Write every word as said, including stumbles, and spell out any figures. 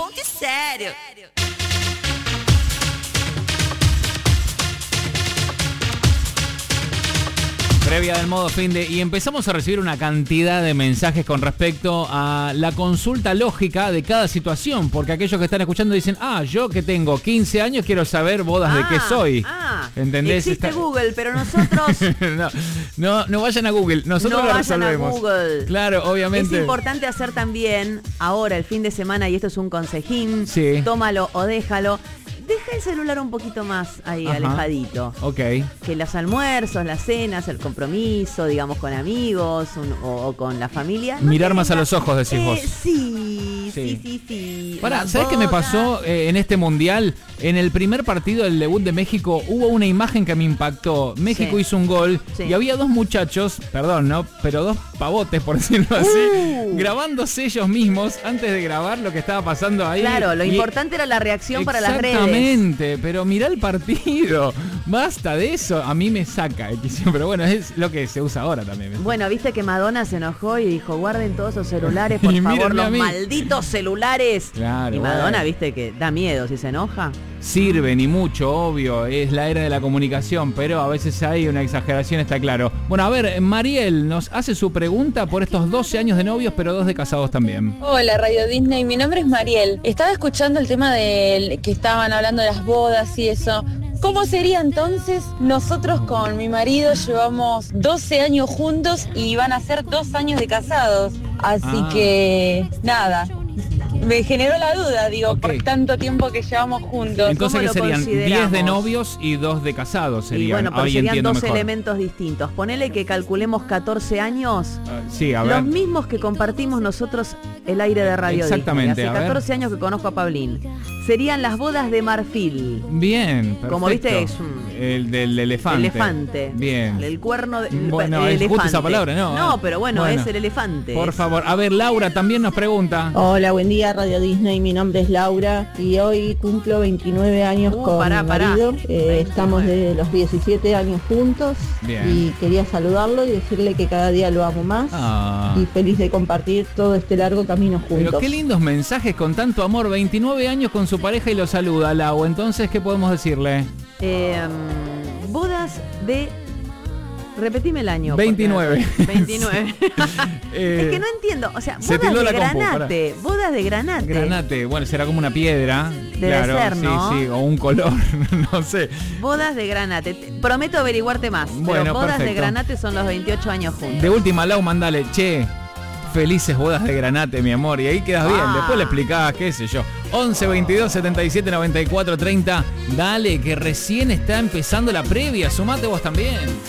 ponto sério. Previa del modo fin de, y empezamos a recibir una cantidad de mensajes con respecto a la consulta lógica de cada situación, porque aquellos que están escuchando dicen, ah, yo que tengo quince años quiero saber bodas ah, de qué soy. Ah, ¿Entendés? existe Esta... Google, pero nosotros... no, no, no vayan a Google, nosotros no lo vayan resolvemos. a Google. Claro, obviamente. Es importante hacer también, ahora el fin de semana, y esto es un consejín, sí. Tómalo o déjalo. Deja el celular un poquito más ahí, Ajá. alejadito. Ok. Que los almuerzos, las cenas, el compromiso, digamos, con amigos un, o, o con la familia. No Mirar tenga... más a los ojos, decís eh, vos. Sí, sí, sí, sí. Pará, ¿sabés qué me pasó eh, en este mundial? En el primer partido del debut de México hubo una imagen que me impactó. México sí. hizo un gol sí. y había dos muchachos, perdón, ¿no? Pero dos pavotes, por decirlo así, uh. grabándose ellos mismos antes de grabar lo que estaba pasando ahí. Claro, lo y... importante era la reacción para las redes. Exactamente, pero mirá el partido. Basta de eso. A mí me saca, pero bueno, es lo que se usa ahora también. Bueno, viste que Madonna se enojó y dijo, guarden todos esos celulares, por favor, los malditos celulares. Claro, y Madonna, bueno. viste que da miedo si se enoja. Sirven y mucho, obvio, es la era de la comunicación, pero a veces hay una exageración, está claro. Bueno, a ver, Mariel nos hace su pregunta por estos doce años de novios, pero dos de casados también. Hola, Radio Disney, mi nombre es Mariel. Estaba escuchando el tema de que estaban hablando de las bodas y eso. ¿Cómo sería entonces? Nosotros con mi marido llevamos doce años juntos y van a ser dos años de casados. Así ah. que, nada. Me generó la duda, digo, okay. por tanto tiempo que llevamos juntos. Entonces, ¿qué serían? diez de novios y dos de casados serían. Y bueno, pero serían dos mejor. elementos distintos. Ponele que calculemos catorce años. Uh, sí, a ver. Los mismos que compartimos nosotros el aire de Radio Exactamente, Disney. Hace catorce años que conozco a Paulín. Serían las bodas de marfil. Bien, perfecto. Como viste, es un... El del elefante. Elefante. Bien. El cuerno de, el, bueno, el es elefante. justo esa palabra, ¿no? No, pero bueno, bueno, es el elefante. Por favor. A ver, Laura también nos pregunta. Hola, buen día, Radio Disney. Mi nombre es Laura y hoy cumplo veintinueve años uh, con pará, mi marido. Eh, estamos desde los diecisiete años juntos. Bien. Y quería saludarlo y decirle que cada día lo amo más. Ah. Y feliz de compartir todo este largo camino juntos. Pero qué lindos mensajes con tanto amor. veintinueve años con su pareja y lo saluda, Lau. Entonces, ¿qué podemos decirle? Eh... Bodas de... Repetime el año. veintinueve. veintinueve. eh, es que no entiendo. O sea, bodas de granate. Compu, bodas de granate. Granate. Bueno, será como una piedra. Debe claro, ser, ¿no? Sí, sí. O un color. No sé. Bodas de granate. Prometo averiguarte más. Bueno, pero bodas perfecto. de granate son los veintiocho años juntos. De última, Lau, mandale, che, felices bodas de granate, mi amor. Y ahí quedas ah. bien. Después le explicás, qué sé yo. once, veintidós, setenta y siete, noventa y cuatro, treinta. Dale, que recién está empezando la previa. Sumate vos también.